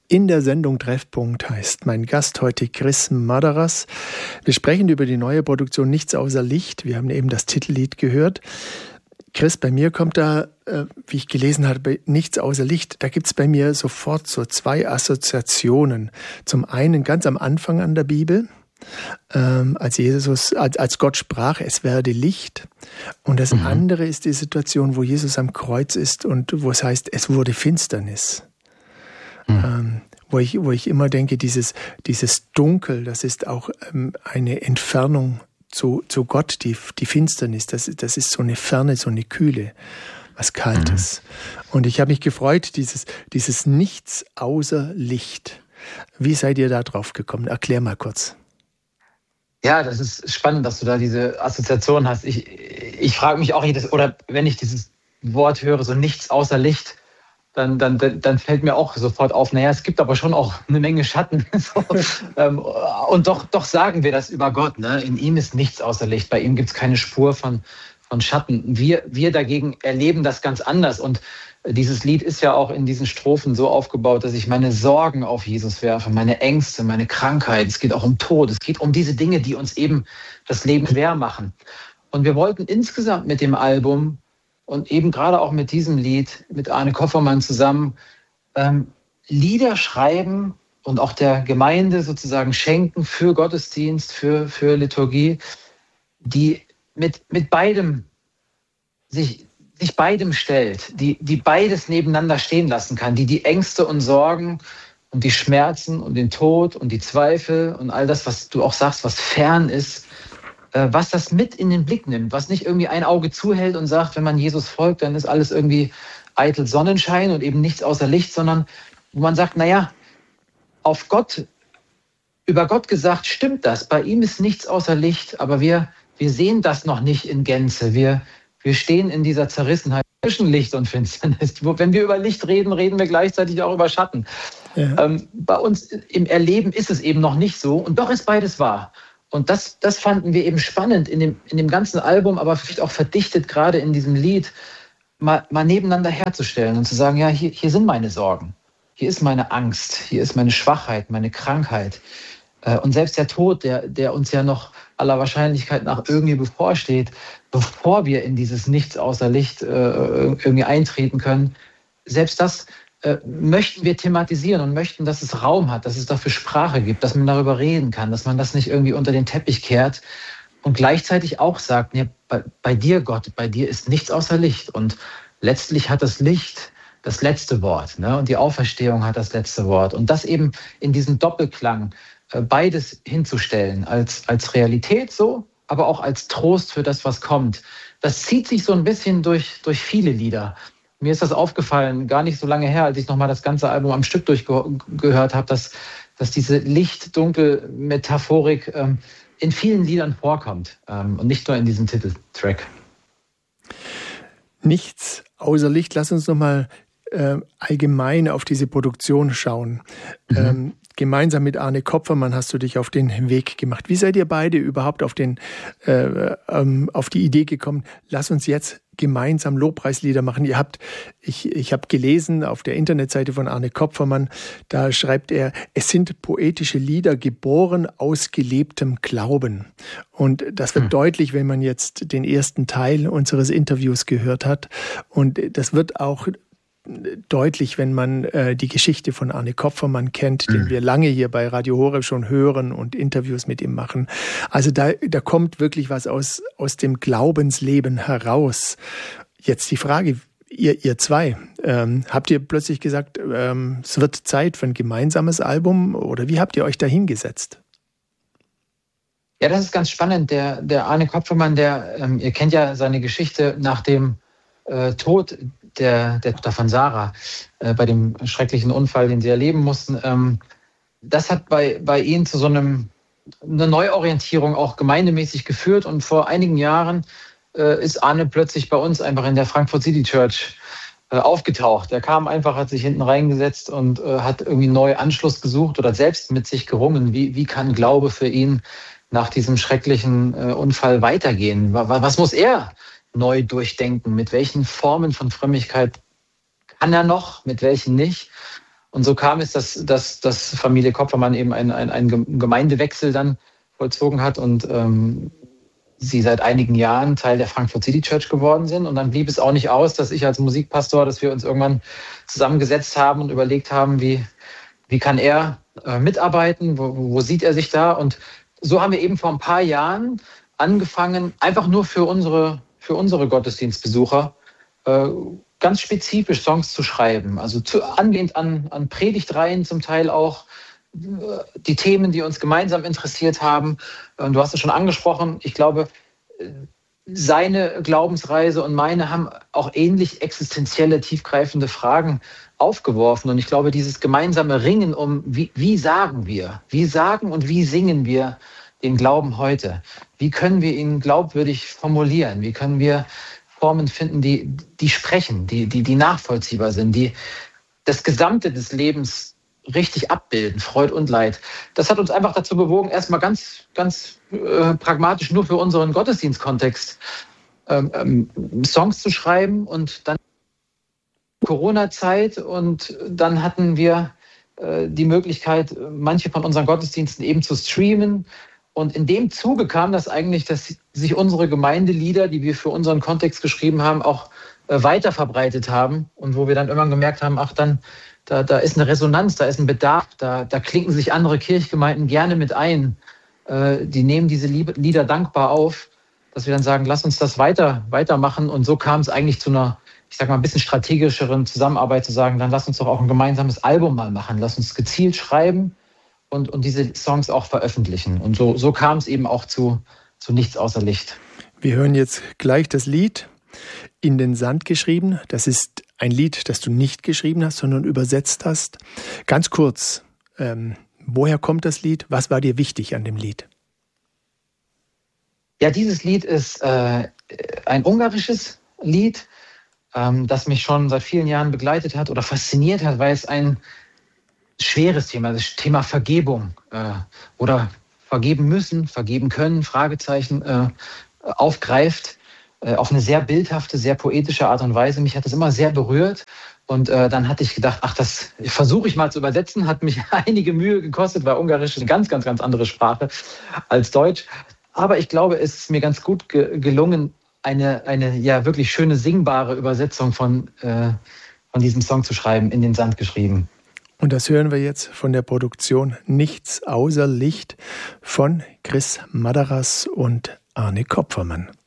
In der Sendung Treffpunkt heißt mein Gast heute Chris Madaras. Wir sprechen über die neue Produktion Nichts außer Licht. Wir haben eben das Titellied gehört. Chris, bei mir kommt da, wie ich gelesen habe, bei Nichts außer Licht, da gibt es bei mir sofort so zwei Assoziationen. Zum einen ganz am Anfang an der Bibel, als Gott sprach, es werde Licht. Und das andere ist die Situation, wo Jesus am Kreuz ist und wo es heißt, es wurde Finsternis. Wo ich immer denke, dieses Dunkel, das ist auch eine Entfernung zu Gott, die Finsternis, das ist so eine Ferne, so eine Kühle, was Kaltes. Und ich habe mich gefreut, dieses Nichts außer Licht. Wie seid ihr da drauf gekommen? Erklär mal kurz. Ja, das ist spannend, dass du da diese Assoziation hast. Ich frage mich auch wenn ich dieses Wort höre, so Nichts außer Licht, dann fällt mir auch sofort auf, naja, es gibt aber schon auch eine Menge Schatten. Und doch sagen wir das über Gott. Ne? In ihm ist nichts außer Licht. Bei ihm gibt es keine Spur von Schatten. Wir dagegen erleben das ganz anders. Und dieses Lied ist ja auch in diesen Strophen so aufgebaut, dass ich meine Sorgen auf Jesus werfe, meine Ängste, meine Krankheit. Es geht auch um Tod. Es geht um diese Dinge, die uns eben das Leben schwer machen. Und wir wollten insgesamt mit dem Album und eben gerade auch mit diesem Lied, mit Arne Koffermann zusammen, Lieder schreiben und auch der Gemeinde sozusagen schenken für Gottesdienst, für Liturgie, die mit beidem sich beidem stellt, die beides nebeneinander stehen lassen kann, die Ängste und Sorgen und die Schmerzen und den Tod und die Zweifel und all das, was du auch sagst, was fern ist, was das mit in den Blick nimmt, was nicht irgendwie ein Auge zuhält und sagt, wenn man Jesus folgt, dann ist alles irgendwie eitel Sonnenschein und eben nichts außer Licht, sondern wo man sagt, naja, über Gott gesagt, stimmt das, bei ihm ist nichts außer Licht, aber wir sehen das noch nicht in Gänze, wir stehen in dieser Zerrissenheit zwischen Licht und Finsternis. Wenn wir über Licht reden, reden wir gleichzeitig auch über Schatten. Ja. Bei uns im Erleben ist es eben noch nicht so und doch ist beides wahr. Und das fanden wir eben spannend in dem ganzen Album, aber vielleicht auch verdichtet gerade in diesem Lied, mal nebeneinander herzustellen und zu sagen, ja, hier sind meine Sorgen, hier ist meine Angst, hier ist meine Schwachheit, meine Krankheit. Und selbst der Tod, der uns ja noch aller Wahrscheinlichkeit nach irgendwie bevorsteht, bevor wir in dieses Nichts außer Licht irgendwie eintreten können, selbst das möchten wir thematisieren und möchten, dass es Raum hat, dass es dafür Sprache gibt, dass man darüber reden kann, dass man das nicht irgendwie unter den Teppich kehrt und gleichzeitig auch sagt, nee, bei dir, Gott, bei dir ist nichts außer Licht und letztlich hat das Licht das letzte Wort, ne? Und die Auferstehung hat das letzte Wort und das eben in diesem Doppelklang beides hinzustellen, als Realität so, aber auch als Trost für das, was kommt. Das zieht sich so ein bisschen durch viele Lieder. Mir ist das aufgefallen, gar nicht so lange her, als ich nochmal das ganze Album am Stück durchgehört habe, dass diese Licht-Dunkel-Metaphorik in vielen Liedern vorkommt und nicht nur in diesem Titeltrack. Nichts außer Licht. Lass uns nochmal allgemein auf diese Produktion schauen. Gemeinsam mit Arne Kopfermann hast du dich auf den Weg gemacht. Wie seid ihr beide überhaupt auf die Idee gekommen? Lass uns jetzt gemeinsam Lobpreislieder machen. Ich habe gelesen auf der Internetseite von Arne Kopfermann, da schreibt er, es sind poetische Lieder geboren aus gelebtem Glauben. Und das wird deutlich, wenn man jetzt den ersten Teil unseres Interviews gehört hat. Und das wird auch deutlich, wenn man die Geschichte von Arne Kopfermann kennt, den wir lange hier bei Radio Horeb schon hören und Interviews mit ihm machen. Also da kommt wirklich was aus dem Glaubensleben heraus. Jetzt die Frage, ihr zwei, habt ihr plötzlich gesagt, es wird Zeit für ein gemeinsames Album oder wie habt ihr euch da hingesetzt? Ja, das ist ganz spannend. Der Arne Kopfermann, ihr kennt ja seine Geschichte nach dem Tod der Tochter von Sarah, bei dem schrecklichen Unfall, den sie erleben mussten. Das hat bei ihnen zu so eine Neuorientierung auch gemeindemäßig geführt. Und vor einigen Jahren ist Arne plötzlich bei uns einfach in der Frankfurt City Church aufgetaucht. Er kam einfach, hat sich hinten reingesetzt und hat irgendwie neu Anschluss gesucht oder selbst mit sich gerungen. Wie kann Glaube für ihn nach diesem schrecklichen Unfall weitergehen? Was muss er neu durchdenken? Mit welchen Formen von Frömmigkeit kann er noch, mit welchen nicht? Und so kam es, dass Familie Kopfermann eben einen Gemeindewechsel dann vollzogen hat und sie seit einigen Jahren Teil der Frankfurt City Church geworden sind. Und dann blieb es auch nicht aus, dass ich als Musikpastor, dass wir uns irgendwann zusammengesetzt haben und überlegt haben, wie kann er mitarbeiten, wo sieht er sich da? Und so haben wir eben vor ein paar Jahren angefangen, einfach nur für unsere Gottesdienstbesucher ganz spezifisch Songs zu schreiben. Also angelehnt an Predigtreihen zum Teil auch, die Themen, die uns gemeinsam interessiert haben. Du hast es schon angesprochen. Ich glaube, seine Glaubensreise und meine haben auch ähnlich existenzielle, tiefgreifende Fragen aufgeworfen. Und ich glaube, dieses gemeinsame Ringen um, wie sagen und wie singen wir den Glauben heute? Wie können wir ihn glaubwürdig formulieren? Wie können wir Formen finden, die sprechen, die nachvollziehbar sind, die das Gesamte des Lebens richtig abbilden, Freud und Leid. Das hat uns einfach dazu bewogen, erstmal ganz pragmatisch nur für unseren Gottesdienstkontext Songs zu schreiben und dann Corona-Zeit und dann hatten wir die Möglichkeit, manche von unseren Gottesdiensten eben zu streamen. Und in dem Zuge kam das eigentlich, dass sich unsere Gemeindelieder, die wir für unseren Kontext geschrieben haben, auch weiter verbreitet haben. Und wo wir dann irgendwann gemerkt haben, da ist eine Resonanz, da ist ein Bedarf, da klinken sich andere Kirchgemeinden gerne mit ein. Die nehmen diese Lieder dankbar auf, dass wir dann sagen, lass uns das weitermachen. Und so kam es eigentlich zu einer, ich sag mal, ein bisschen strategischeren Zusammenarbeit, zu sagen, dann lass uns doch auch ein gemeinsames Album mal machen. Lass uns gezielt schreiben und diese Songs auch veröffentlichen. Und so kam es eben auch zu Nichts außer Licht. Wir hören jetzt gleich das Lied In den Sand geschrieben. Das ist ein Lied, das du nicht geschrieben hast, sondern übersetzt hast. Ganz kurz, woher kommt das Lied? Was war dir wichtig an dem Lied? Ja, dieses Lied ist ein ungarisches Lied, das mich schon seit vielen Jahren begleitet hat oder fasziniert hat, weil es ein schweres Thema, das Thema Vergebung oder vergeben müssen, vergeben können, Fragezeichen, aufgreift auf eine sehr bildhafte, sehr poetische Art und Weise. Mich hat das immer sehr berührt und dann hatte ich gedacht, das versuche ich mal zu übersetzen, hat mich einige Mühe gekostet, weil Ungarisch eine ganz, ganz, ganz andere Sprache als Deutsch. Aber ich glaube, es ist mir ganz gut gelungen, eine ja wirklich schöne singbare Übersetzung von diesem Song zu schreiben, In den Sand geschrieben. Und das hören wir jetzt von der Produktion Nichts außer Licht von Chris Madaras und Arne Kopfermann.